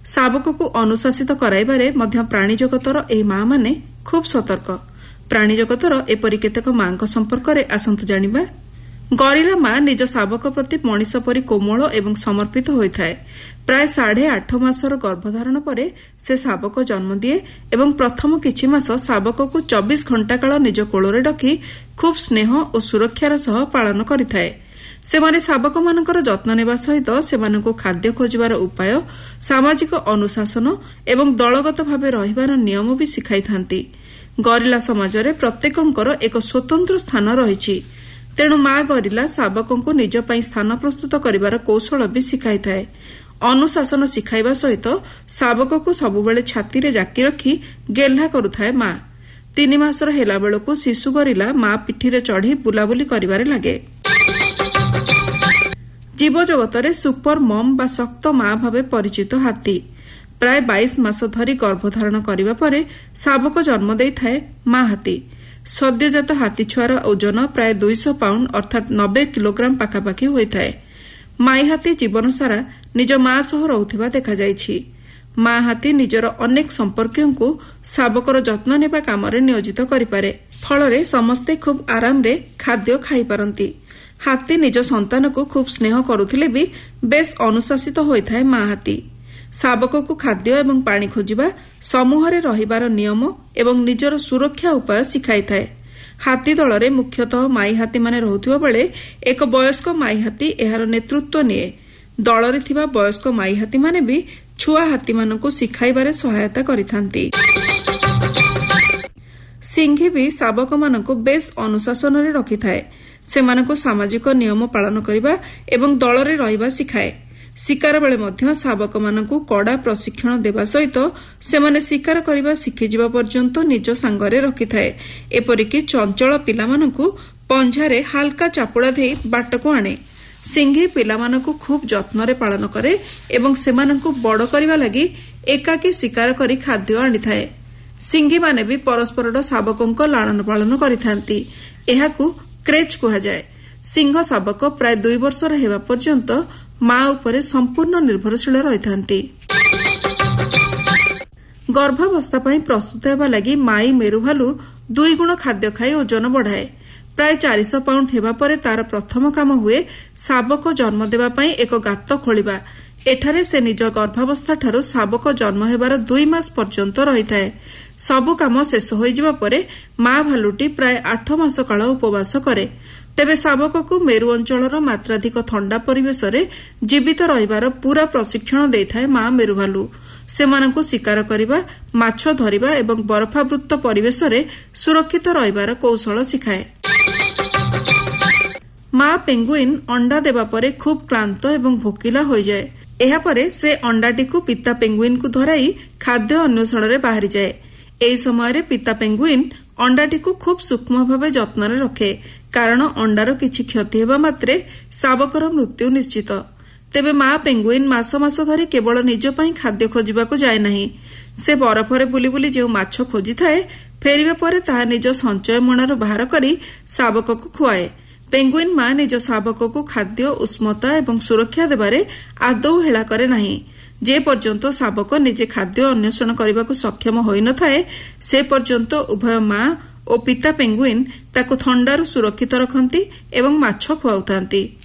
ଶାବକକୁ ଅନୁଶାସିତ କରାଇବାରେ ମଧ୍ୟ ପ୍ରାଣୀ ଜଗତର ଏହି ମା ମାନେ ଖୁବ୍ ସତର୍କ। ପ୍ରାଣୀ ଜଗତର ଏପରି କେତେକ ମାଙ୍କ ସମ୍ପର୍କରେ ଆସନ୍ତୁ ଜାଣିବା। ଗରିଲା ମା ନିଜ ଶାବକ ପ୍ରତି ମଣିଷ ପରି କୋମଳ ଏବଂ ସମର୍ପିତ ହୋଇଥାଏ। ପ୍ରାୟ 8.5 ମାସର ଗର୍ଭଧାରଣ ପରେ ସେ ଶାବକ ଜନ୍ମ ଦିଏ ଏବଂ ପ୍ରଥମ କିଛି ମାସ ଶାବକକୁ 24 ଘଣ୍ଟା କାଳ ନିଜ କୋଳରେ ରଖି ଖୁବ୍ ସ୍ନେହ ଓ ସୁରକ୍ଷାର ସହ ପାଳନ କରିଥାଏ। ସେମାନେ ଶାବକମାନଙ୍କର ଯତ୍ନ ନେବା ସହିତ ସେମାନଙ୍କୁ ଖାଦ୍ୟ ଖୋଜିବାର ଉପାୟ, ସାମାଜିକ ଅନୁଶାସନ ଏବଂ ଦଳଗତ ଭାବେ ରହିବାର ନିୟମ ବି ଶିଖାଇଥାନ୍ତି। ଗରିଲା ସମାଜରେ ପ୍ରତ୍ୟେକଙ୍କର ଏକ ସ୍ୱତନ୍ତ୍ର ସ୍ଥାନ ରହିଛି। ତେଣୁ ମା ଗରିଲା ଶାବକଙ୍କୁ ନିଜ ପାଇଁ ସ୍ଥାନ ପ୍ରସ୍ତୁତ କରିବାର କୌଶଳ ବି ଶିଖାଇଥାଏ। ଅନୁଶାସନ ଶିଖାଇବା ସହିତ ଶାବକକୁ ସବୁବେଳେ ଛାତିରେ ଜାକି ରଖି ଗେହ୍ଲା କରୁଥାଏ ମା। 3 ମାସର ହେଲା ବେଳକୁ ଶିଶୁ ଗରିଲା ମା ପିଠିରେ ଚଢ଼ି ବୁଲାବୁଲି କରିବାରେ ଲାଗେ। ଜୀବଜଗତରେ ସୁପର ମମ୍ ବା ଶକ୍ତ ମା ଭାବେ ପରିଚିତ ହାତୀ ପ୍ରାୟ 22 ମାସ ଧରି ଗର୍ଭଧାରଣ କରିବା ପରେ ଶାବକ ଜନ୍ମ ଦେଇଥାଏ ମା ହାତୀ। ସଦ୍ୟଜାତ ହାତୀ ଛୁଆର ଓଜନ ପ୍ରାୟ 200 ପାଉଣ୍ଡ ଅର୍ଥାତ୍ 90 କିଲୋଗ୍ରାମ ପାଖାପାଖି ହୋଇଥାଏ। ମାଇ ହାତୀ ଜୀବନ ସାରା ନିଜ ମା ସହ ରହୁଥିବା ଦେଖାଯାଇଛି। ମା ହାତୀ ନିଜର ଅନେକ ସମ୍ପର୍କୀୟଙ୍କୁ ଶାବକର ଯତ୍ନ ନେବା କାମରେ ନିୟୋଜିତ କରିପାରେ। ଫଳରେ ସମସ୍ତେ ଖୁବ୍ ଆରାମରେ ଖାଦ୍ୟ ଖାଇପାରନ୍ତି। ହାତୀ ନିଜ ସନ୍ତାନକୁ ଖୁବ୍ ସ୍ନେହ କରୁଥିଲେ ବି ବେଶ୍ ଅନୁଶାସିତ ହୋଇଥାଏ ମା ହାତୀ। ଶାବକକୁ ଖାଦ୍ୟ ଏବଂ ପାଣି ଖୋଜିବା, ସମୂହରେ ରହିବାର ନିୟମ ଏବଂ ନିଜର ସୁରକ୍ଷା ଉପାୟ ଶିଖାଇଥାଏ। ହାତୀ ଦଳରେ ମୁଖ୍ୟତଃ ମାଇ ହାତୀମାନେ ରହୁଥିବା ବେଳେ ଏକ ବୟସ୍କ ମାଇ ହାତୀ ଏହାର ନେତୃତ୍ୱ ନିଏ। ଦଳରେ ଥିବା ବୟସ୍କ ମାଇ ହାତୀମାନେ ବି ଛୁଆ ହାତୀମାନଙ୍କୁ ଶିଖାଇବାରେ ସହାୟତା କରିଥାନ୍ତି। ସିଂଘୀ ବି ଶାବକମାନଙ୍କୁ ବେଶ୍ ଅନୁଶାସନରେ ରଖିଥାଏ। ସେମାନଙ୍କୁ ସାମାଜିକ ନିୟମ ପାଳନ କରିବା ଏବଂ ଦଳରେ ରହିବା ଶିଖାଏ। ଶିକାର ବେଳେ ମଧ୍ୟ ଶାବକମାନଙ୍କୁ କଡ଼ା ପ୍ରଶିକ୍ଷଣ ଦେବା ସହିତ ସେମାନେ ଶିକାର କରିବା ଶିଖିଯିବା ପର୍ଯ୍ୟନ୍ତ ନିଜ ସାଙ୍ଗରେ ରଖିଥାଏ। ଏପରିକି ଚଞ୍ଚଳ ପିଲାମାନଙ୍କୁ ପଞ୍ଝାରେ ହାଲକା ଚାପୁଡ଼ା ଦେଇ ବାଟକୁ ଆଣେ। ସିଂଘୀ ପିଲାମାନଙ୍କୁ ଖୁବ୍ ଯତ୍ନରେ ପାଳନ କରେ ଏବଂ ସେମାନଙ୍କୁ ବଡ଼ କରିବା ଲାଗି ଏକାକୀ ଶିକାର କରି ଖାଦ୍ୟ ଆଣିଥାଏ। ସିଂଘୀମାନେ ବି ପରସ୍ପରର ଶାବକଙ୍କ ଲାଳନ ପାଳନ କରିଥାନ୍ତି। ଏହାକୁ କ୍ରେଚ୍ କୁହାଯାଏ। ସିଂହ ଶାବକ ପ୍ରାୟ 2 ବର୍ଷର ହେବା ପର୍ଯ୍ୟନ୍ତ ମା ଉପରେ ସମ୍ପୂର୍ଣ୍ଣ ନିର୍ଭରଶୀଳ ରହିଥାନ୍ତି। ଗର୍ଭାବସ୍ଥା ପାଇଁ ପ୍ରସ୍ତୁତ ହେବା ଲାଗି ମାଇ ମେରୁଭାଲୁ 2 ଗୁଣ ଖାଦ୍ୟ ଖାଇ ଓଜନ ବଢ଼ାଏ। ପ୍ରାୟ 400 ପାଉଣ୍ଡ ହେବା ପରେ ତାର ପ୍ରଥମ କାମ ହୁଏ ଶାବକ ଜନ୍ମ ଦେବା ପାଇଁ ଏକ ଗାତ ଖୋଳିବା। ଏଠାରେ ସେ ନିଜ ଗର୍ଭାବସ୍ଥାଠାରୁ ଶାବକ ଜନ୍ମ ହେବାର 2 ମାସ ପର୍ଯ୍ୟନ୍ତ ରହିଥାଏ। ସବୁ କାମ ଶେଷ ହୋଇଯିବା ପରେ ମା ଭାଲୁଟି ପ୍ରାୟ 8 ମାସ କାଳ ଉପବାସ କରେ। ତେବେ ଶାବକକୁ ମେରୁ ଅଞ୍ଚଳର ମାତ୍ରାଧିକ ଥଣ୍ଡା ପରିବେଶରେ ଜୀବିତ ରହିବାର ପୂରା ପ୍ରଶିକ୍ଷଣ ଦେଇଥାଏ ମା ମେରୁଭାଲୁ। ସେମାନଙ୍କୁ ଶିକାର କରିବା, ମାଛ ଧରିବା ଏବଂ ବରଫାବୃତ ପରିବେଶରେ ସୁରକ୍ଷିତ ରହିବାର କୌଶଳ ଶିଖାଏ। ମା ପେଙ୍ଗୁଇନ୍ ଅଣ୍ଡା ଦେବା ପରେ ଖୁବ୍ କ୍ଳାନ୍ତ ଏବଂ ଭୋକିଲା ହୋଇଯାଏ। ଏହାପରେ ସେ ଅଣ୍ଡାଟିକୁ ପିତା ପେଙ୍ଗୁଇନ୍କୁ ଧରାଇ ଖାଦ୍ୟ ଅନ୍ୱେଷଣରେ ବାହାରିଯାଏ। ଏହି ସମୟରେ ପିତା ପେଙ୍ଗୁଇନ୍ ଅଣ୍ଡାଟିକୁ ଖୁବ୍ ସୂକ୍ଷ୍ମ ଭାବେ ଯତ୍ନରେ ରଖେ, କାରଣ ଅଣ୍ଡାର କିଛି କ୍ଷତି ହେବା ମାତ୍ରେ ଶାବକର ମୃତ୍ୟୁ ନିଶ୍ଚିତ। ତେବେ ମା ପେଙ୍ଗୁଇନ୍ ମାସ ମାସ ଧରି କେବଳ ନିଜ ପାଇଁ ଖାଦ୍ୟ ଖୋଜିବାକୁ ଯାଏ ନାହିଁ। ସେ ବରଫରେ ବୁଲି ବୁଲି ଯେଉଁ ମାଛ ଖୋଜିଥାଏ, ଫେରିବା ପରେ ତାହା ନିଜ ସଞ୍ଚୟ ମଣାରୁ ବାହାର କରି ଶାବକକୁ ଖୁଆଏ। ପେଙ୍ଗୁଇନ୍ ମା ନିଜ ଶାବକକୁ ଖାଦ୍ୟ, ଉଷ୍ମତା ଏବଂ ସୁରକ୍ଷା ଦେବାରେ ଆଦୌ ହେଳା କରେ ନାହିଁ। ଯେ ପର୍ଯ୍ୟନ୍ତ ଶାବକ ନିଜେ ଖାଦ୍ୟ ଅନ୍ୱେଷଣ କରିବାକୁ ସକ୍ଷମ ହୋଇନଥାଏ, ସେ ପର୍ଯ୍ୟନ୍ତ ଉଭୟ ମା ଓ ପିତା ପେଙ୍ଗୁଇନ୍ ତାକୁ ଥଣ୍ଡାରୁ ସୁରକ୍ଷିତ ରଖନ୍ତି ଏବଂ ମାଛ ଖୁଆଉଥାନ୍ତି।